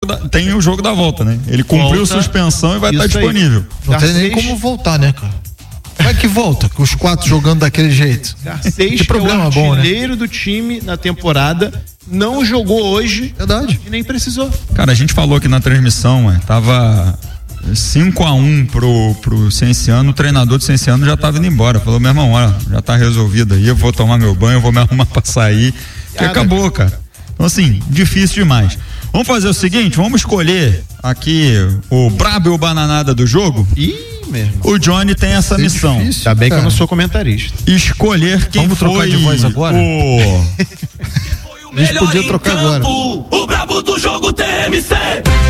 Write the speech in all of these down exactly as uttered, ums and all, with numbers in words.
da, tem o jogo da volta, né? Ele cumpriu volta, suspensão e vai estar disponível. Não tem nem como voltar, né, cara? Como é que volta? Com os quatro jogando daquele jeito. Garcês, que problema é o artilheiro bom, né? do time na temporada, não jogou hoje. Verdade. E nem precisou. Cara, a gente falou aqui na transmissão, é, tava cinco a um pro, pro Cienciano, o treinador do Cienciano já tava indo embora. Falou, meu irmão, olha, já tá resolvido aí, eu vou tomar meu banho, eu vou me arrumar pra sair. Que acabou, cara. Então, assim, difícil demais. Vamos fazer o seguinte, vamos escolher aqui o brabo e o bananada do jogo. Ih, mesmo. O Johnny tem essa é missão. Difícil, tá bem cara. que eu não sou comentarista. Escolher quem vamos foi trocar de voz agora? O... A gente podia trocar campo, agora. O brabo do jogo T M C.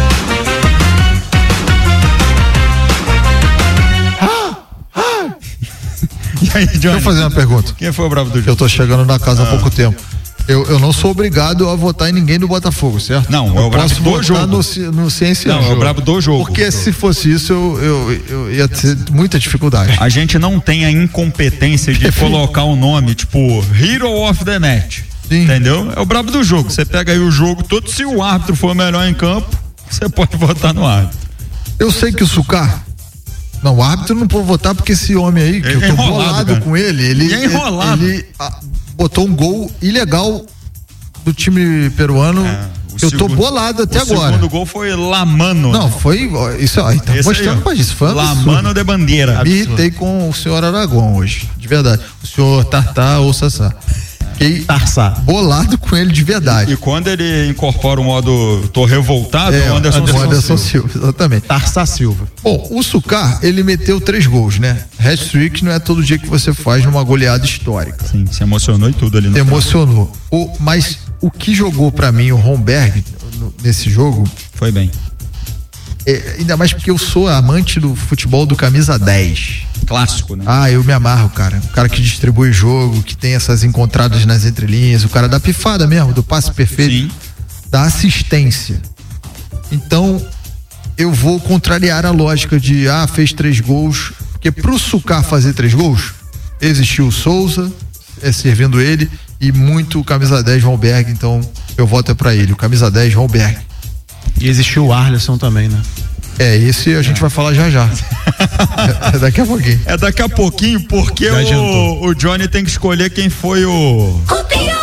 E aí, Johnny? Deixa eu fazer uma pergunta. Quem foi o brabo do jogo? Eu tô chegando na casa ah. há pouco tempo. Eu, eu não sou obrigado a votar em ninguém do Botafogo, certo? Não, eu é o brabo posso do votar jogo. No, no Cienciano. Não, é o brabo do jogo. Porque se fosse isso, eu, eu, eu ia ter muita dificuldade. A gente não tem a incompetência de colocar o um nome, tipo, Hero of the Match. Sim. Entendeu? É o brabo do jogo. Você pega aí o jogo todo, se o árbitro for melhor em campo, você pode votar no árbitro. Eu sei que o Sucar. Não, o árbitro não pode votar porque esse homem aí, que ele eu tô é enrolado, bolado cara. com ele, ele, é enrolado. ele, ele a, botou um gol ilegal do time peruano. É, eu segundo, tô bolado até o agora. O segundo gol foi Lamano. Não, foi. Isso aí, tá mostrando pra isso. Foi Lamano de bandeira. Me irritei com o senhor Aragão hoje, de verdade. O senhor Tartar ou Sassá. Fiquei bolado com ele de verdade. E quando ele incorpora o modo tô revoltado, é, o Anderson, Anderson, Anderson Silva. Silva. Exatamente. Tarsa Silva. Bom, o Sucar, ele meteu três gols, né? Hat-trick não é todo dia que você faz numa goleada histórica. Sim, se emocionou e tudo ali no Se emocionou. O, mas o que jogou pra mim o Romberg nesse jogo... Foi bem. É, ainda mais porque eu sou amante do futebol do camisa dez. Clássico, né? Ah, eu me amarro, cara. O cara que distribui jogo, que tem essas encontradas nas entrelinhas, o cara da pifada mesmo, do passe perfeito, Sim. da assistência. Então, eu vou contrariar a lógica de, ah, fez três gols, porque pro Sucar fazer três gols, existiu o Souza, é, servindo ele, e muito o camisa dez Romberg, então eu voto é pra ele, o camisa dez Romberg. E existiu o Arlisson também, né? É, esse a gente é. vai falar já já. é, é daqui a pouquinho. É daqui a pouquinho, porque o, o Johnny tem que escolher quem foi o... O pior!